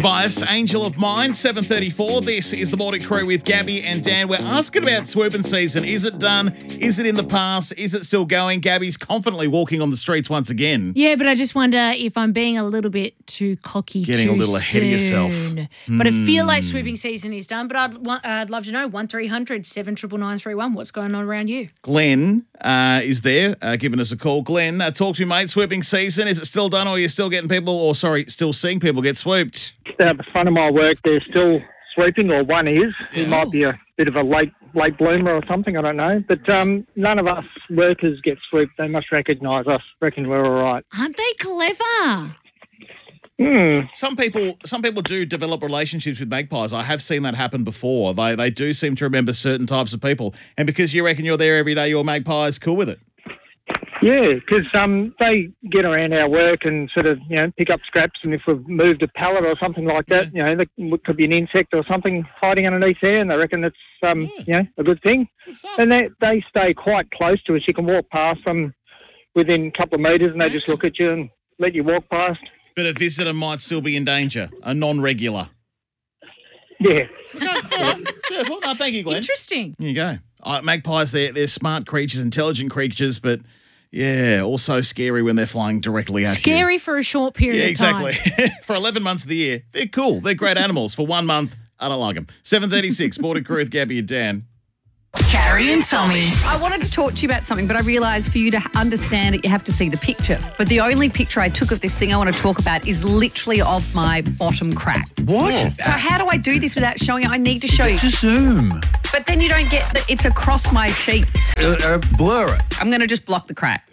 Tobias, Angel of Mine, 7:34. This is the Morning Crew with Gabby and Dan. We're asking about swooping season. Is it done? Is it in the past? Is it still going? Gabby's confidently walking on the streets once again. Yeah, but I just wonder if I'm being a little bit too cocky Getting too a little ahead of yourself. But I feel like swooping season is done. But I'd love to know, 1300 799 what's going on around you? Glenn is there giving us a call. Glenn, talk to me, mate. Swooping season, is it still done or are you still getting people, still seeing people get swooped? Out the front of my work, they're still swooping, or one is. He might be a bit of a late bloomer or something, I don't know. But none of us workers get swooped. They must recognise us. Reckon we're all right. Aren't they clever? Some people do develop relationships with magpies. I have seen that happen before. They do seem to remember certain types of people. And because you reckon you're there every day, your magpie is cool with it. Yeah, because they get around our work and sort of, pick up scraps, and if we've moved a pallet or something like that, there could be an insect or something hiding underneath there, and they reckon it's, a good thing. And they stay quite close to us. You can walk past them within a couple of metres and they just look at you and let you walk past. But a visitor might still be in danger, a non-regular. Yeah. Well, no, thank you, Glenn. Interesting. There you go. Magpies, they're smart creatures, intelligent creatures, but... yeah, also scary when they're flying directly at you. Scary for a short period of time. Exactly. For 11 months of the year, they're cool. They're great animals. For 1 month, I don't like them. 7:36, Morning Crew with Gabby and Dan. Carrie and Tommy. I wanted to talk to you about something, but I realised for you to understand it, you have to see the picture. But the only picture I took of this thing I want to talk about is literally of my bottom crack. What? So how do I do this without showing it? I need to show you. Just zoom. But then you don't get that it's across my cheeks. Blur it. I'm going to just block the crack.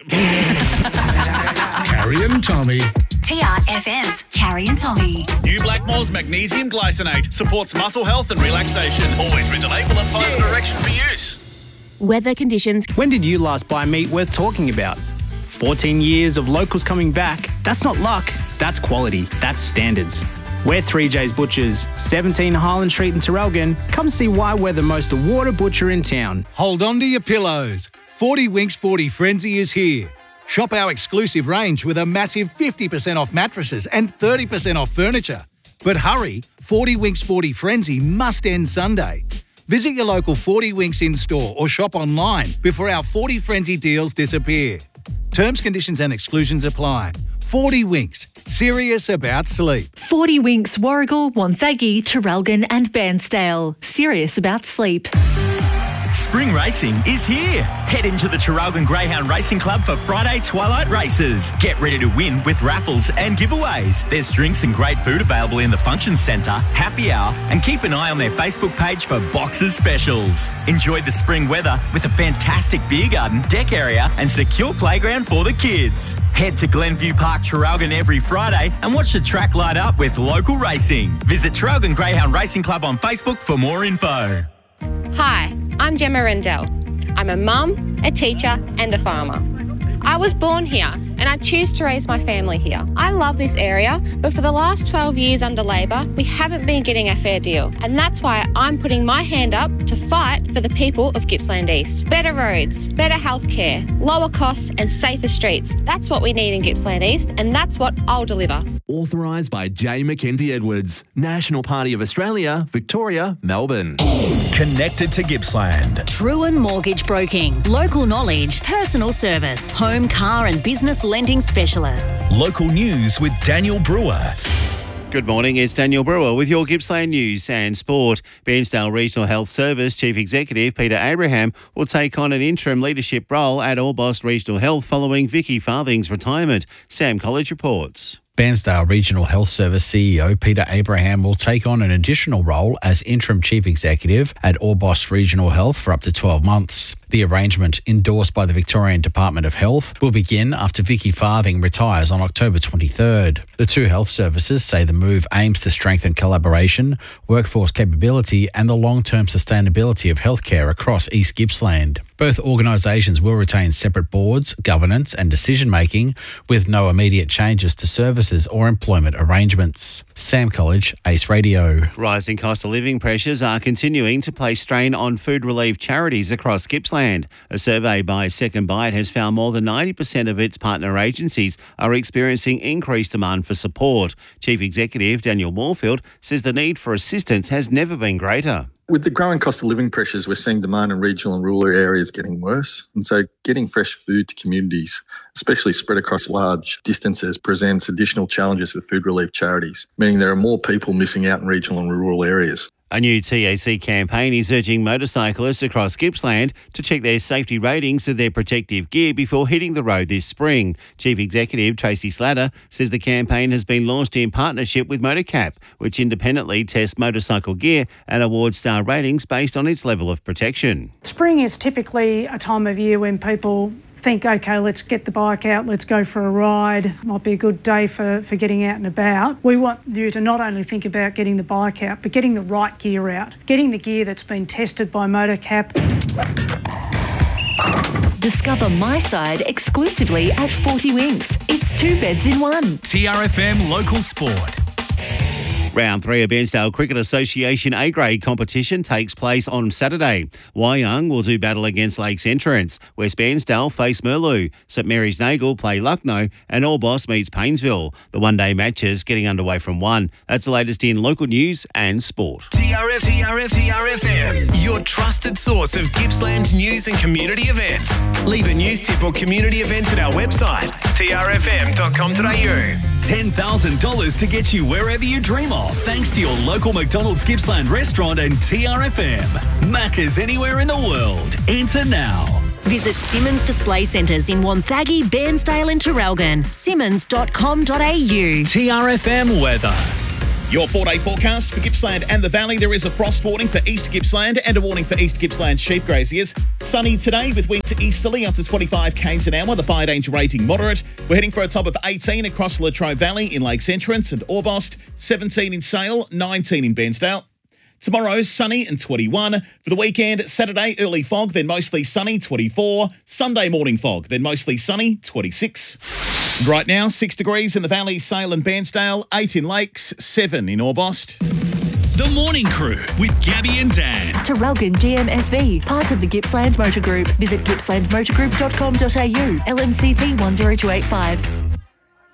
Carrie and Tommy. TRFM's Carrie and Tommy. New Blackmore's Magnesium Glycinate supports muscle health and relaxation. Always with an equal and positive direction for use. Weather conditions. When did you last buy meat worth talking about? 14 years of locals coming back. That's not luck. That's quality. That's standards. We're 3J's Butchers, 17 Highland Street in Terrelgan. Come see why we're the most awarded butcher in town. Hold on to your pillows. 40 Winks 40 Frenzy is here. Shop our exclusive range with a massive 50% off mattresses and 30% off furniture. But hurry, 40 Winks 40 Frenzy must end Sunday. Visit your local 40 Winks in-store or shop online before our 40 Frenzy deals disappear. Terms, conditions and exclusions apply. 40 Winks, serious about sleep. 40 Winks, Warragul, Wonthaggi, Terrelgan and Bairnsdale. Serious about sleep. Spring racing is here. Head into the Terrelgan Greyhound Racing Club for Friday Twilight Races. Get ready to win with raffles and giveaways. There's drinks and great food available in the function centre, happy hour, and keep an eye on their Facebook page for boxes specials. Enjoy the spring weather with a fantastic beer garden, deck area, and secure playground for the kids. Head to Glenview Park, Terrelgan every Friday and watch the track light up with local racing. Visit Terrelgan Greyhound Racing Club on Facebook for more info. Hi, I'm Gemma Rendell. I'm a mum, a teacher and a farmer. I was born here and I choose to raise my family here. I love this area, but for the last 12 years under Labor, we haven't been getting a fair deal. And that's why I'm putting my hand up to fight for the people of Gippsland East. Better roads, better healthcare, lower costs and safer streets. That's what we need in Gippsland East, and that's what I'll deliver. Authorised by J. Mackenzie Edwards, National Party of Australia, Victoria, Melbourne. Connected to Gippsland. Truen Mortgage Broking. Local knowledge, personal service, home, car and business lending specialists. Local news with Daniel Brewer. Good morning, it's Daniel Brewer with your Gippsland news and sport. Bairnsdale Regional Health Service Chief Executive Peter Abraham will take on an interim leadership role at Orbost Regional Health following Vicky Farthing's retirement. Sam College reports. Bairnsdale Regional Health Service CEO Peter Abraham will take on an additional role as Interim Chief Executive at Orbost Regional Health for up to 12 months. The arrangement, endorsed by the Victorian Department of Health, will begin after Vicky Farthing retires on October 23rd. The two health services say the move aims to strengthen collaboration, workforce capability and the long-term sustainability of healthcare across East Gippsland. Both organisations will retain separate boards, governance and decision-making, with no immediate changes to services or employment arrangements. Sam College, Ace Radio. Rising cost of living pressures are continuing to place strain on food relief charities across Gippsland. Gippsland. A survey by Second Bite has found more than 90% of its partner agencies are experiencing increased demand for support. Chief Executive Daniel Moorfield says the need for assistance has never been greater. With the growing cost of living pressures, we're seeing demand in regional and rural areas getting worse. And so getting fresh food to communities, especially spread across large distances, presents additional challenges for food relief charities, meaning there are more people missing out in regional and rural areas. A new TAC campaign is urging motorcyclists across Gippsland to check their safety ratings of their protective gear before hitting the road this spring. Chief Executive Tracy Slatter says the campaign has been launched in partnership with Motorcap, which independently tests motorcycle gear and awards star ratings based on its level of protection. Spring is typically a time of year when people think, okay, let's get the bike out, let's go for a ride. Might be a good day for getting out and about. We want you to not only think about getting the bike out, but getting the right gear out, getting the gear that's been tested by Motorcap. Discover My Side exclusively at 40 Winks. It's 2 beds in one. TRFM Local Sport. Round 3 of Bairnsdale Cricket Association A-grade competition takes place on Saturday. Wyong will do battle against Lakes Entrance. West Bairnsdale face Merlu. St Mary's Nagle play Lucknow and Orbost meets Paynesville. The one-day matches getting underway from 1. That's the latest in local news and sport. TRFM, your trusted source of Gippsland news and community events. Leave a news tip or community event at our website, trfm.com.au. $10,000 to get you wherever you dream of, thanks to your local McDonald's Gippsland restaurant and TRFM. Macca's anywhere in the world. Enter now. Visit Simmons Display Centres in Wonthaggi, Bairnsdale and Traralgon. Simmons.com.au. TRFM weather. Your 4-day forecast for Gippsland and the Valley. There is a frost warning for East Gippsland and a warning for East Gippsland sheep graziers. Sunny today with winds easterly up to 25 k's an hour. The fire danger rating moderate. We're heading for a top of 18 across Latrobe Valley in Lakes Entrance and Orbost, 17 in Sale, 19 in Bairnsdale. Tomorrow, sunny and 21. For the weekend, Saturday, early fog, then mostly sunny, 24. Sunday morning fog, then mostly sunny, 26. Right now, 6 degrees in the Valley, Sale and Bairnsdale, 8 in Lakes, 7 in Orbost. The Morning Crew with Gabby and Dan. Traralgon GMSV, part of the Gippsland Motor Group. Visit gippslandmotorgroup.com.au. LMCT 10285.